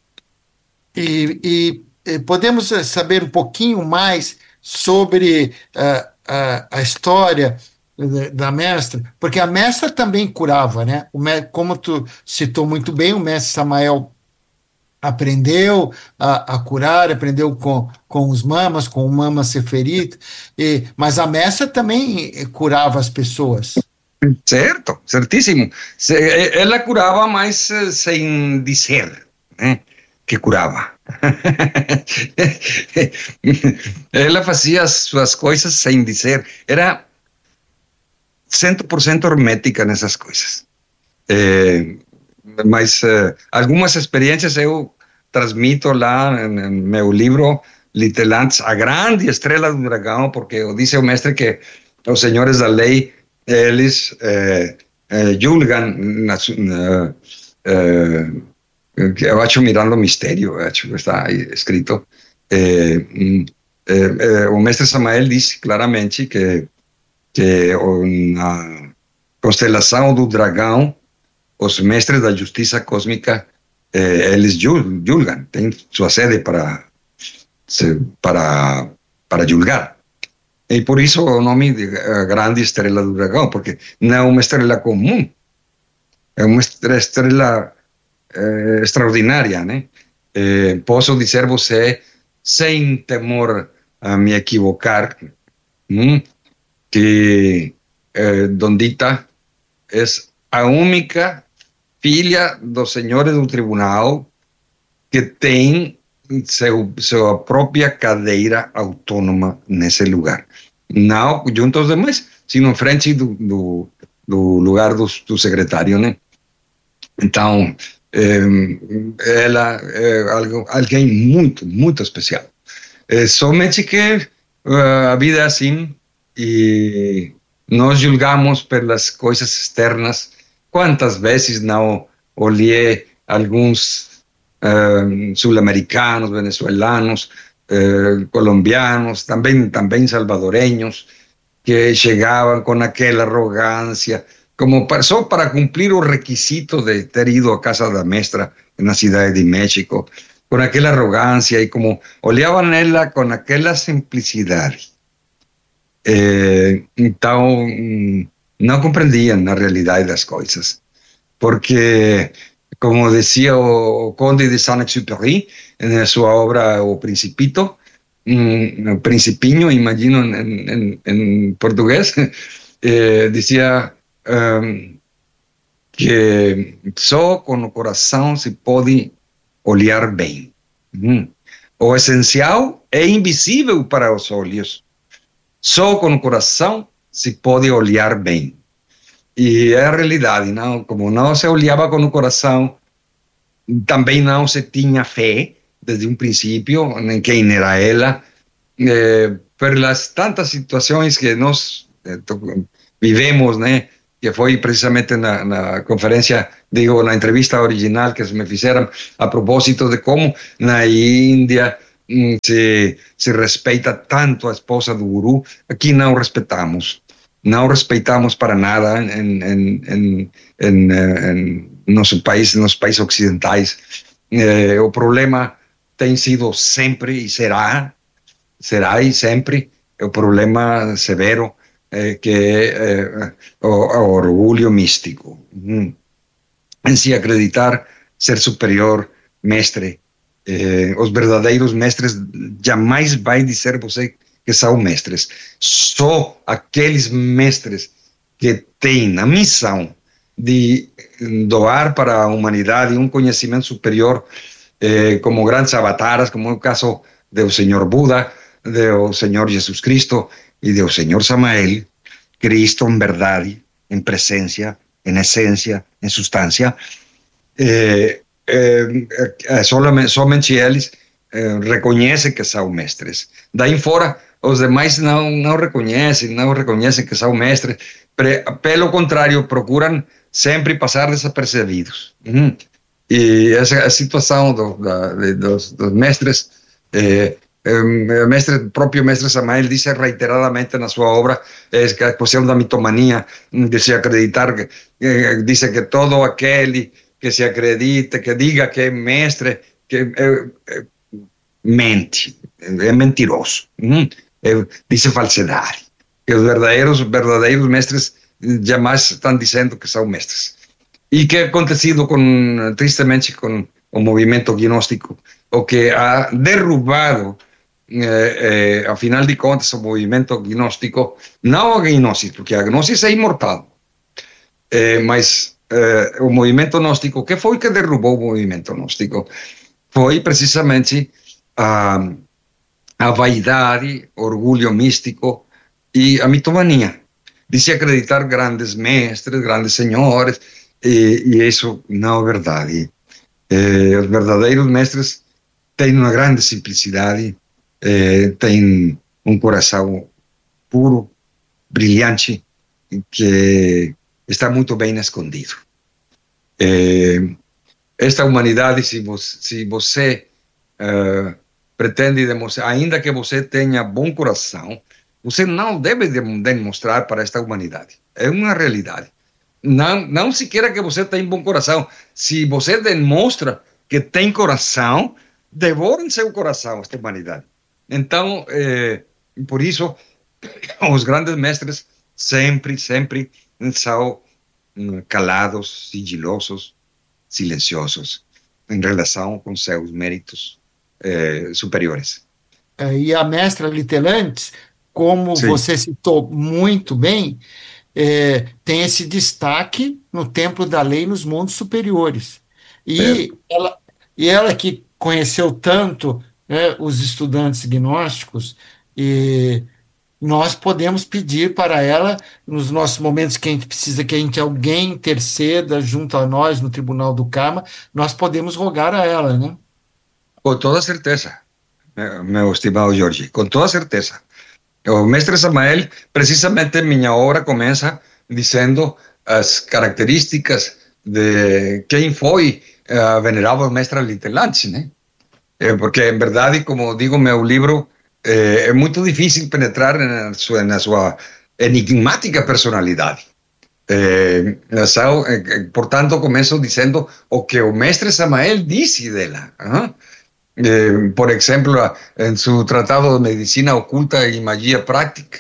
e, e, e podemos saber um pouquinho mais sobre uh, a, a história da mestra, porque a mestra também curava, né? O, como tu citou muito bem, o mestre Samael aprendeu a, a curar, aprendeu com, com os mamas, com o mama Seferit, e, mas a mestra também curava as pessoas. Certo, certíssimo. Ela curava, mas sem dizer, né, que curava. Ela fazia as suas coisas sem dizer. Era cem por cento hermética nessas coisas. É, mas uh, algumas experiências eu transmito lá no meu livro Litelantes, a grande estrela do dragão, porque diz o mestre que os senhores da lei, eles eh, eh, julgam, uh, uh, eu acho mirando o mistério, acho que está aí escrito, eh, eh, eh, o mestre Samael diz claramente que, que na constelação do dragão, os mestres da justiça cósmica, eh, eles julgam, têm sua sede para, para, para julgar. E por isso o nome de grande estrela do dragão, porque não é uma estrela comum, é uma estrela eh, extraordinária, né? Eh, posso dizer você, sem temor a me equivocar, hum, que eh, Dondita é a única filha dos senhores do tribunal que tem seu, sua própria cadeira autônoma nesse lugar. Não junto aos demais, sino em frente do, do, do lugar do, do secretário, né? Então, eh, ela é algo, alguém muito, muito especial. É somente que uh, a vida é assim e nós julgamos pelas coisas externas. Quantas vezes não olhei alguns uh, sul-americanos, venezuelanos, uh, colombianos, também, também salvadoreños, que chegavam com aquela arrogância, como para, só para cumprir o requisito de ter ido à casa da mestra na cidade de México, com aquela arrogância e como olhavam ela com aquela simplicidade. Eh, então, não compreendiam a realidade das coisas, porque, como dizia o Conde de Saint-Exupéry, na sua obra O Principito, um, Principinho, imagino em, em, em português, eh, dizia um, que só com o coração se pode olhar bem. Hum. O essencial é invisível para os olhos. Só com o coração se pode olhar bem. E é a realidade, não? Como não se olhava com o coração, também não se tinha fé desde um princípio em quem era ela, eh, por las tantas situações que nós eh, vivemos, né? Que foi precisamente na, na conferência, digo, na entrevista original que me fizeram a propósito de como na Índia hum, se, se respeita tanto a esposa do guru. Aqui não respeitamos, não respeitamos para nada em, em, em, em, em nosso país, nos países ocidentais. Eh, o problema tem sido sempre e será, será e sempre o problema severo, Eh, que é eh, o, o orgulho místico, mm. em si acreditar ser superior, mestre. Eh, os verdadeiros mestres jamais vai dizer você que são mestres. Só aqueles mestres que têm a missão de doar para a humanidade um conhecimento superior, eh, como grandes avatares, como o caso do Senhor Buda, do Senhor Jesus Cristo e do Senhor Samael, Cristo em verdade, em presença, em essência, em substância, eh, eh, eh, somente, somente eles eh, reconhecem que são mestres. Daí fora, os demais não, não reconhecem, não reconhecem que são mestres, pre, pelo contrário, procuram sempre passar desapercebidos. Uhum. E essa a situação do, da, de, dos, dos mestres, eh, o mestre, próprio mestre Samael disse reiteradamente na sua obra, é a questão da mitomania, de se acreditar, que, eh, diz que todo aquele que se acredita, que diga que é mestre, que é, é, mente, é mentiroso, hum? é, diz falsidade, que os verdadeiros, verdadeiros mestres jamais estão dizendo que são mestres. E que ha acontecido com, tristemente com o movimento gnóstico, o que ha derrubado, eh, eh, a final de contas, o movimento gnóstico, não a gnosis, porque a gnosis é imortal, eh, mas eh, o movimento gnóstico, que foi que derrubou o movimento gnóstico? Foi precisamente a, a vaidade, orgulho místico e a mitomania, de se acreditar grandes mestres, grandes senhores, e, e isso não é verdade. Eh, os verdadeiros mestres têm uma grande simplicidade, eh, têm um coração puro, brilhante, que está muito bem escondido. Eh, esta humanidade, se você, se você uh, pretende demonstrar, ainda que você tenha bom coração, você não deve demonstrar para esta humanidade. É uma realidade. Não, não se queira que você tenha bom coração. Se você demonstra que tem coração, devore seu coração esta humanidade. Então, eh, por isso, os grandes mestres sempre, sempre são calados, sigilosos, silenciosos, em relação com seus méritos eh, superiores. E a mestra Litelantes, como Sim. você citou muito bem, é, tem esse destaque no Templo da Lei nos mundos superiores. E ela, e ela que conheceu tanto, né, os estudantes gnósticos, e nós podemos pedir para ela, nos nossos momentos que a gente precisa que a gente, alguém interceda junto a nós no Tribunal do Karma, nós podemos rogar a ela, né? Com toda certeza, meu estimado Jorge, com toda certeza. O mestre Samael, precisamente minha obra começa dizendo as características de quem foi a venerável mestra Litelantes, né? É porque, em verdade, como digo meu livro, é, é muito difícil penetrar na sua, na sua enigmática personalidade. É, é, portanto, começo dizendo o que o mestre Samael disse dela. Uh-huh. Eh, por exemplo, en su tratado de medicina oculta y magia práctica,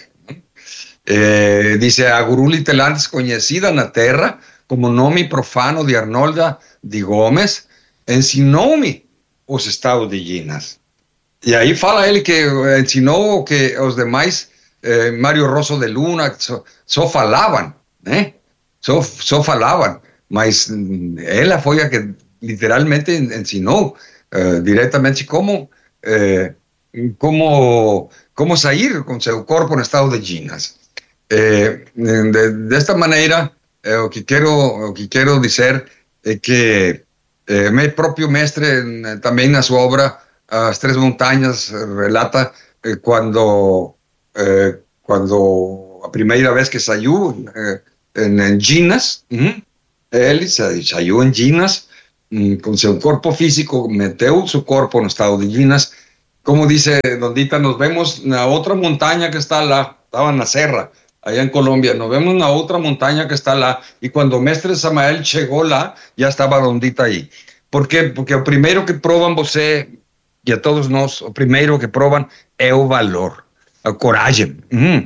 eh, dice: a Guru Litelantes, conhecida na terra como nome profano de Arnolda de Gomes, ensinou-me os estados de Ginas. E aí fala ele que ensinou que os demais, eh, Mário Rosso de Luna, só, só falavam, né? Só, só falavam, mas ela foi a que literalmente ensinou Uh, diretamente como, eh, como, como sair com seu corpo no estado de Ginas. Eh, de, desta maneira, eh, o, que quero, o que quero dizer é que eh, meu próprio mestre, também na sua obra As Três Montanhas, relata eh, quando, eh, quando a primeira vez que saiu eh, em, em Ginas, hum, ele sa- saiu em Ginas, hum, com seu corpo físico, meteu seu corpo no estado de Ginas. Como dice Dondita, nos vemos na outra montanha que está lá, estava na serra, allá em Colômbia, nos vemos na outra montanha que está lá, e quando o mestre Samael chegou lá, já estava Dondita aí. Por quê? Porque o primeiro que provam você, e a todos nós, o primeiro que provam é o valor, a coragem. Hum.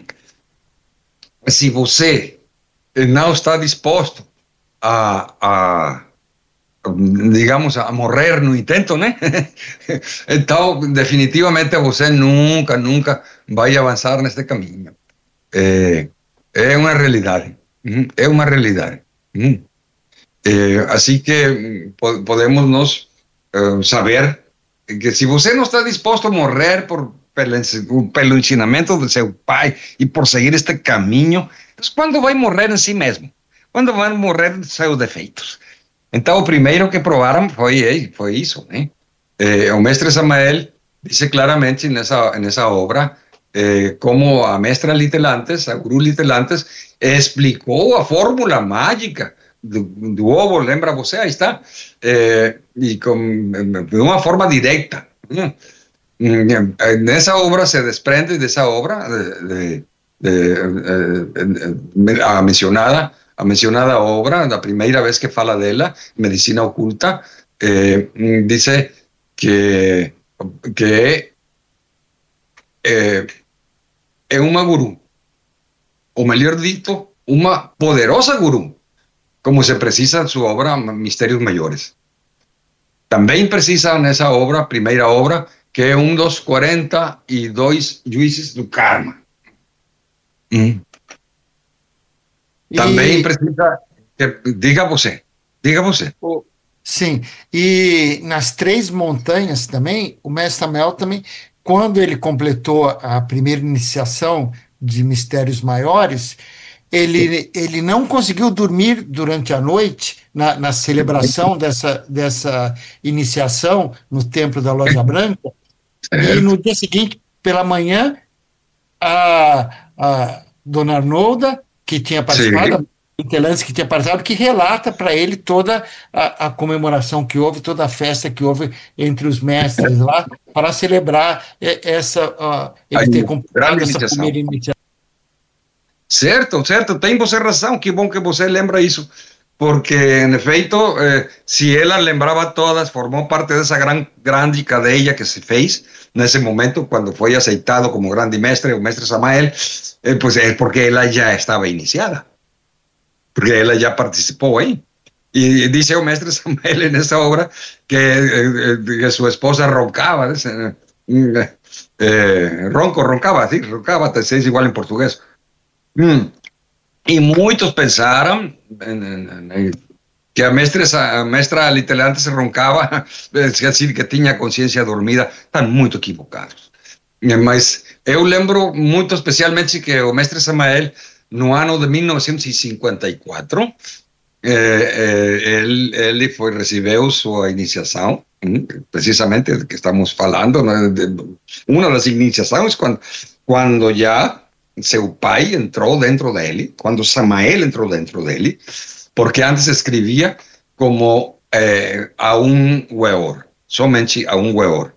Se você não está disposto a, a digamos, a morrer no intento, né? Então, definitivamente você nunca, nunca vai avançar neste caminho. É, é uma realidade. Uhum, é uma realidade. Uhum. É, assim que po- podemos nós eh, saber que se você não está disposto a morrer por, pelo, ens- pelo ensinamento do seu pai e por seguir este caminho, então quando vai morrer em si mesmo? Quando vai morrer de seus defeitos? Então, o primeiro que provaram foi, foi isso, né? Eh, o mestre Samael disse claramente nessa, nessa obra eh, como a mestra Litelantes, a guru Litelantes, explicou a fórmula mágica do, do ovo, lembra você? Aí está. Eh, e com, de uma forma direta. Né? Nessa obra se desprende dessa obra, de, de, de, de, a mencionada a mencionada obra, da primeira vez que fala dela, Medicina Oculta, eh, dice que, que eh, é uma guru, ou melhor dito, uma poderosa guru, como se precisa en su obra Mistérios Maiores. Também precisa nessa obra, primeira obra, que é um dos quarenta e dois juízes do karma. Hum. Também E, precisa, que, diga você, diga você. o- sim, e nas três montanhas também, o mestre Amel também, quando ele completou a primeira iniciação de mistérios maiores, ele, ele não conseguiu dormir durante a noite na, na celebração dessa, dessa iniciação no Templo da Loja Branca, e Certo. no dia seguinte, pela manhã, a, a dona Arnolda, que tinha participado, Sim. a Litelantes que tinha participado, que relata para ele toda a, a comemoração que houve, toda a festa que houve entre os mestres lá, para celebrar e- essa, ó, ele Aí, ter grande completado essa iniciação. primeira iniciação. Certo, certo, tem você razão, que bom que você lembra isso, porque, en efeito, eh, se ela lembrava todas, formou parte dessa gran, grande cadeia que se fez nesse momento, quando foi aceitado como grande mestre, o mestre Samael, eh, pues é porque ela já estava iniciada, porque ela já participou aí. E diz o mestre Samael nessa obra que, eh, que sua esposa roncava, né? eh, ronco, roncava, sim, roncava, até se diz igual em português. Hum. E muitos pensaram en, en, en, que a mestra, a mestra Litelantes roncava, es decir, que tinha consciência dormida. Estão muito equivocados. Mas eu lembro muito especialmente que o mestre Samael, no ano de mil novecentos e cinquenta e quatro, eh, eh, ele, ele foi, recebeu sua iniciação, hum, precisamente do que estamos falando, né, de, uma das iniciações, quando, quando já seu pai entrou dentro dele, quando Samael entrou dentro dele, porque antes escrevia como eh, a um weor, somente a um weor.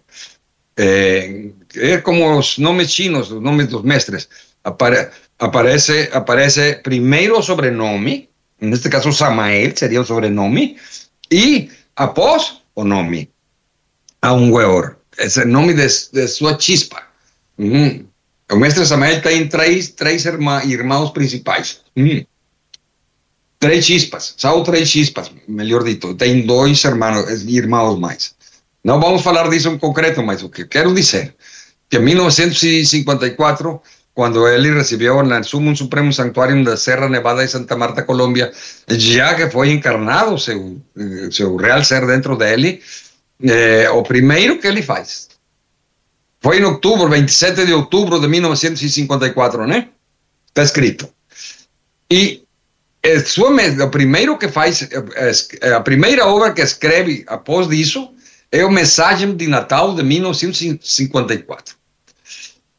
Eh, é como os nomes chinos, os nomes dos mestres. Apare, aparece, aparece primeiro o sobrenome, neste caso Samael seria o sobrenome, e após o nome, a um weor. Esse é o nome de, de sua chispa. Uhum. O mestre Samael tem três, três irmã, irmãos principais. Hum. Três chispas, são três chispas, melhor dito. Tem dois irmãos, irmãos mais. Não vamos falar disso em concreto, mas o que quero dizer que em mil novecentos e cinquenta e quatro, quando ele recebeu no Sumo Supremo Santuário da Serra Nevada de Santa Marta, Colômbia, já que foi encarnado seu, seu real ser dentro dele, eh, o primeiro que ele faz foi em outubro, vinte e sete de outubro de mil novecentos e cinquenta e quatro, né? Está escrito. E é, sua, o primeiro que faz, é, a primeira obra que escreve após disso é o Mensagem de Natal de mil novecentos e cinquenta e quatro.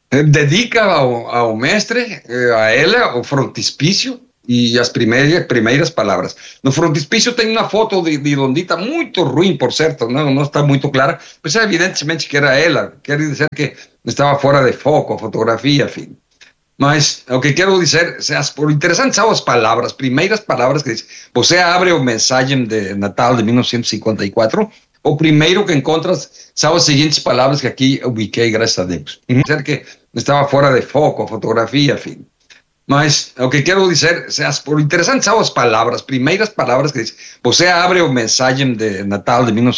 Eh, dedica ao, ao mestre, eh, a ela, o frontispício e as primeiras, primeiras palavras. No frontispício tem uma foto de, de Dondita, muito ruim, por certo, não, não está muito clara, mas é evidentemente que era ela, quer dizer que estava fora de foco, a fotografia, enfim. Mas o que quero dizer, as, por interessantes são as palavras, primeiras palavras que diz. Você abre o mensagem de Natal de mil novecentos e cinquenta e quatro, o primeiro que encontras são as seguintes palavras que aqui ubiquei, graças a Deus. Quer dizer que estava fora de foco, a fotografia, enfim. Mas o que quero dizer, as, por interessantes são as palavras, primeiras palavras que diz. Você abre o mensagem de Natal de mil novecentos